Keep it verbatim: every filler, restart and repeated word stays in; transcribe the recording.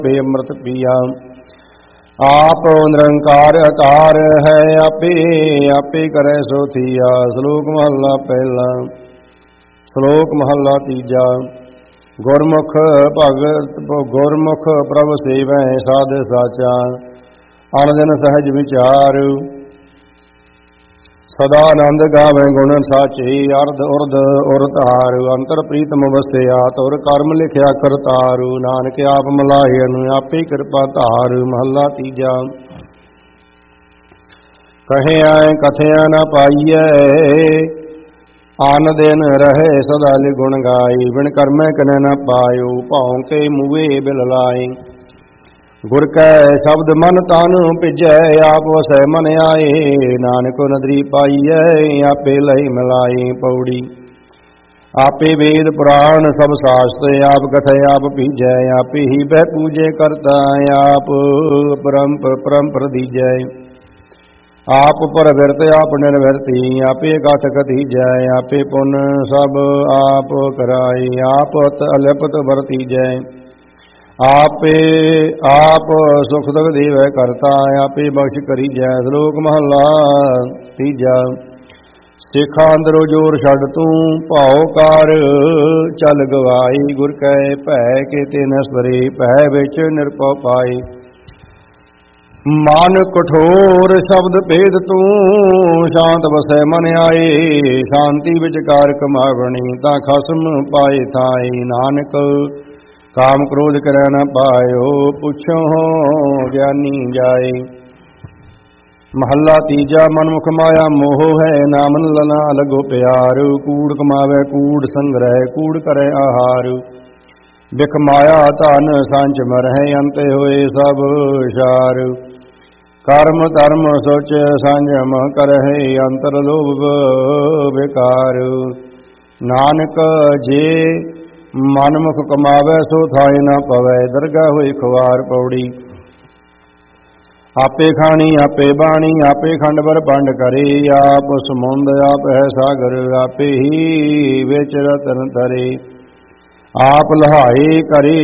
पे अमृत पिया। आप निरंकार अकार है, आपे आपे करे सो थिया। श्लोक महला पहला। श्लोक महला तीजा। गुरमुख भगत गुरमुख प्रभ सेवै साध साचा। अनदिन सहज विचार। सदा आनंद गावे गुण साचे। अर्ध उर्ध उर तार। अंतर प्रीतम वਸਿया तुर कर्म लिखिया करतारू। नानक आप मलाहिन आपे कृपा धार। महला तीजा। कहे आए कथिया न पाइय, आन दिन रहे सदा लिगुण गाई। बिन कर्मै कने न पायो, भाव के मुए बिल लाई। गुर कै शब्द मन तन पिजै, आप वसै मन आए। नानक नदरी पाइयै, आपे लई मिलाई। पौड़ी। आपे वेद पुराण सब शास्त्र, आप कथै आप पीजै। आपे ही बह पूजे करता, आप परम परम प्रदीजै। आप पर विरत आप निर्विरती, आपे गाठ कथीजै। आपे पुन सब आप कराई, आप अत अलिपत वरतीजै। आपे आप सुख दुख देवै करता, आपे बख्श करी जै। श्लोक महला तीजा। सिखा अंदरो जोर छड़ तू, भाओ कार चल गवाई। गुर कै भै के तिन सरे, भै विच निरपौ पाई। मन कठोर शब्द भेद तू, शांत वसै मन आए। शांति विचकार कमावणी, ता खसम पाए थाई। नानक काम क्रोध करे न पायो, पुछो ज्ञानी जाए। महला तीजा। मनमुख माया मोह है, नामन लना लगो प्यार। कूड़ कमावे कूड़ संग्रह, कूड़ करे आहार। बिख माया धन सांच मरह, अंत होए सब शार। कर्म धर्म सोच संयम करहे, अंतर लोभ विकार। नानक जे मनमुख कमावै, सो थाए न पवै। दरगाह होई खुआर। पौड़ी। आपे खाणी आपे बाणी, आपे खंड पर पंड करे। आप समुंद आप है सागर, आपे ही विच रतन तरे। आप लहाए करे